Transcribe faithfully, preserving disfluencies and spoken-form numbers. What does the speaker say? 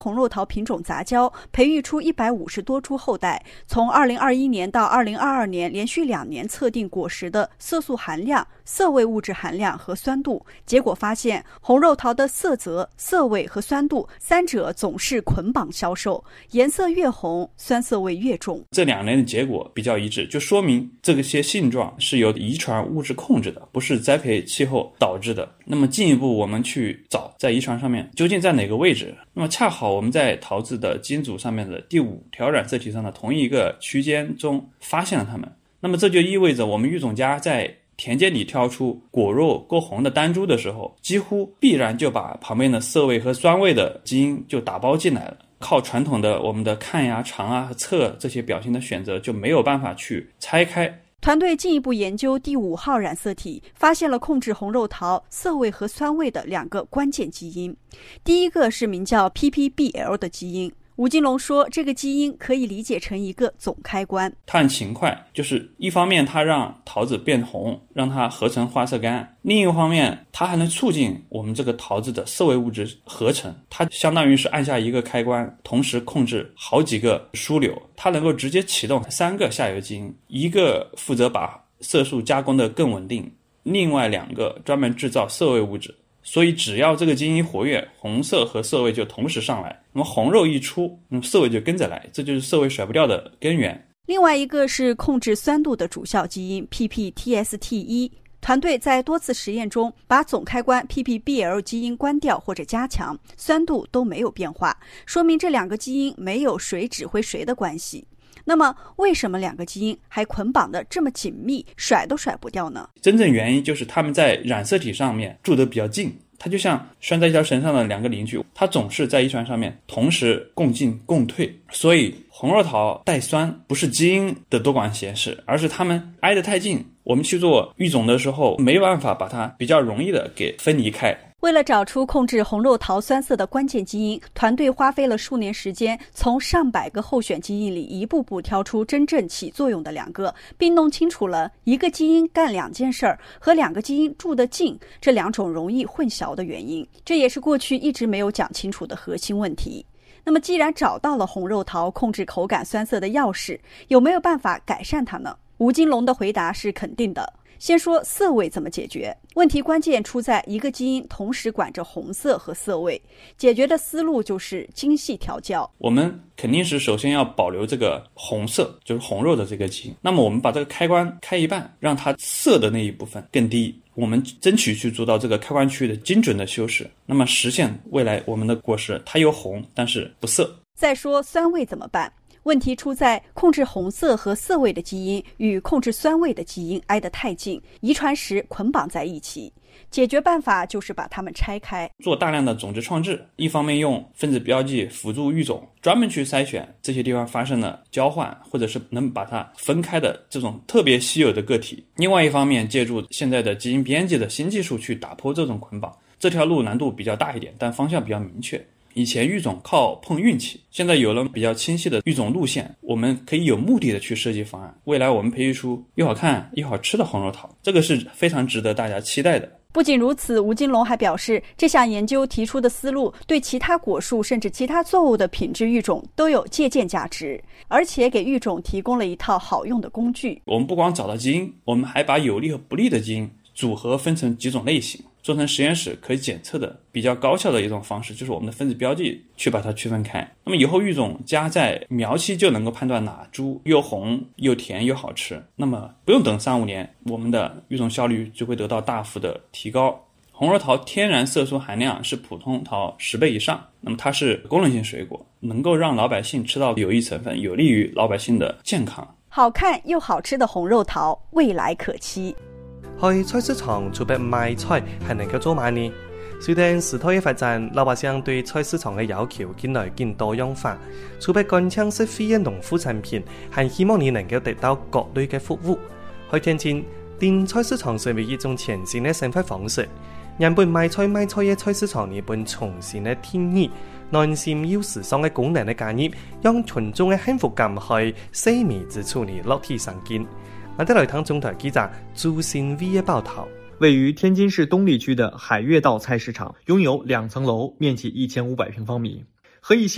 红肉桃品种杂交，培育出一百五十多株后代。从二零二一年到二零二二年，连续两年测定果实的色素含量、色味物质含量和酸度，结果发现红肉桃的色泽、色味和酸度三者总是捆绑销售，颜色越红，酸涩味越重。 这两年的结果比较一致，就说明这些性状是由遗传物质控制的，不是栽培气候导致的。那么进一步我们去找在遗传上面究竟在哪个位置，那么恰好我们在桃子的基因组上面的第五条染色体上的同一个区间中发现了它们。那么这就意味着我们育种家在田间里挑出果肉够红的单株的时候，几乎必然就把旁边的色味和酸味的基因就打包进来了。靠传统的我们的看呀、尝啊和测这些表现的选择就没有办法去拆开。 团队进一步研究第五号染色体，发现了控制红肉桃色味和酸味的两个关键基因。第一个是名叫 P P B L 的基因。吴金龙说，这个基因可以理解成一个总开关。 它很勤快，就是一方面它让桃子变红，让它合成花色苷，另一个方面它还能促进我们这个桃子的色味物质合成。它相当于是按下一个开关，同时控制好几个枢纽，它能够直接启动三个下游基因，一个负责把色素加工的更稳定，另外两个专门制造色味物质。所以只要这个基因活跃，红色和色味就同时上来，那么红肉一出，那么色味就跟着来，这就是色味甩不掉的根源。 另外一个是控制酸度的主效基因 P P T S T 一， 团队在多次实验中把总开关 P P B L 基因关掉或者加强，酸度都没有变化，说明这两个基因没有谁指挥谁的关系。那么为什么两个基因还捆绑得这么紧密，甩都甩不掉呢？ 真正原因就是它们在染色体上面住得比较近，它就像拴在一条绳上的两个邻居，它总是在遗传上面同时共进共退。所以红肉桃带酸不是基因的多管闲事，而是它们挨得太近，我们去做育种的时候没办法把它比较容易的给分离开。 为了找出控制红肉桃酸涩的关键基因，团队花费了数年时间，从上百个候选基因里一步步挑出真正起作用的两个，并弄清楚了一个基因干两件事儿和两个基因住得近这两种容易混淆的原因。这也是过去一直没有讲清楚的核心问题。那么既然找到了红肉桃控制口感酸涩的钥匙，有没有办法改善它呢？吴金龙的回答是肯定的。先说色味怎么解决，问题关键出在一个基因同时管着红色和色味，解决的思路就是精细调教。 我们肯定是首先要保留这个红色，就是红肉的这个基因，那么我们把这个开关开一半，让它色的那一部分更低，我们争取去做到这个开关区域的精准的修饰，那么实现未来我们的果实它有红但是不涩。 再说酸味怎么办，问题出在控制红色和色味的基因与控制酸味的基因挨得太近，遗传时捆绑在一起。解决办法就是把它们拆开， 做大量的种子创制，一方面用分子标记辅助育种，专门去筛选这些地方发生了交换或者是能把它分开的这种特别稀有的个体，另外一方面借助现在的基因编辑的新技术去打破这种捆绑。这条路难度比较大一点，但方向比较明确。以前育种靠碰运气，现在有了比较清晰的育种路线，我们可以有目的的去设计方案，未来我们培育出又好看又好吃的红肉桃，这个是非常值得大家期待的。 不仅如此，吴金龙还表示，这项研究提出的思路对其他果树甚至其他作物的品质育种都有借鉴价值，而且给育种提供了一套好用的工具。 我们不光找到基因，我们还把有利和不利的基因组合分成几种类型，做成实验室可以检测的比较高效的一种方式，就是我们的分子标记去把它区分开。那么以后育种家在苗期就能够判断哪株又红又甜又好吃，那么不用等三五年，我们的育种效率就会得到大幅的提高。红肉桃天然色素含量是普通桃十倍以上，那么它是功能性水果，能够让老百姓吃到有益成分，有利于老百姓的健康。 好看又好吃的红肉桃，未来可期。 去菜市場儲備賣菜係能夠做買呢？雖然時代嘅發展，老百姓對菜市場嘅要求越來越多樣化，儲備乾淨適肥嘅農副產品，係希望你能夠得到各類嘅服務。去天津，電菜市場成為一種全新嘅生活方式。人本賣菜賣菜嘅菜市場日本重新嘅定義，內心要時尚嘅功能嘅加入，讓群眾嘅幸福感去細微之處呢落地生根。我哋來聽中台記者朱新威嘅報道。 位于天津市东丽区的海悦道菜市场拥有两层楼，面积一千五百平方米，和一些